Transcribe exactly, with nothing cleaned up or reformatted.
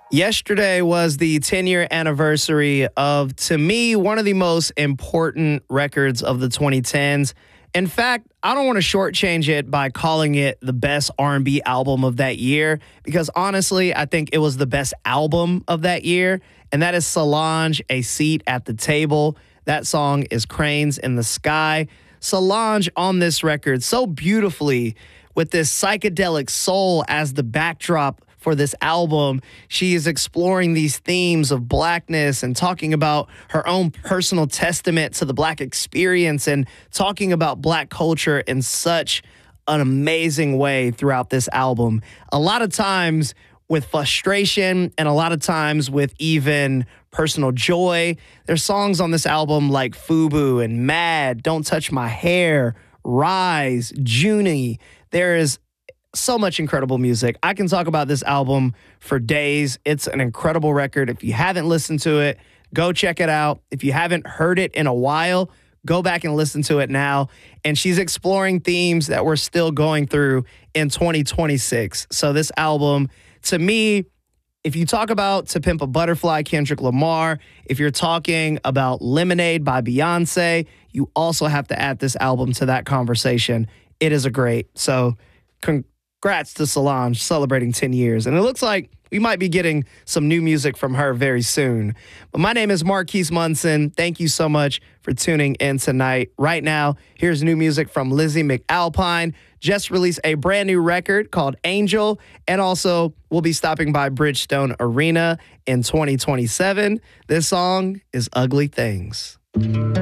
Yesterday was the ten-year anniversary of, to me, one of the most important records of the twenty tens. In fact, I don't want to shortchange it by calling it the best R and B album of that year, because honestly, I think it was the best album of that year, and that is Solange, A Seat at the Table. That song is Cranes in the Sky. Solange on this record so beautifully with this psychedelic soul as the backdrop for this album. She is exploring these themes of blackness and talking about her own personal testament to the black experience and talking about black culture in such an amazing way throughout this album. A lot of times with frustration and a lot of times with even personal joy. There's songs on this album like FUBU and Mad, Don't Touch My Hair, Rise, Junie. There is so much incredible music. I can talk about this album for days. It's an incredible record. If you haven't listened to it, go check it out. If you haven't heard it in a while, go back and listen to it now. And she's exploring themes that we're still going through in twenty twenty-six. So this album, to me, if you talk about To Pimp a Butterfly, Kendrick Lamar, if you're talking about Lemonade by Beyonce, you also have to add this album to that conversation. It is a great. So congrats to Solange celebrating ten years. And it looks like we might be getting some new music from her very soon. But my name is Marquise Munson. Thank you so much for tuning in tonight. Right now, here's new music from Lizzie McAlpine. Just released a brand new record called Angel. And also, we'll be stopping by Bridgestone Arena in twenty twenty-seven. This song is Ugly Things.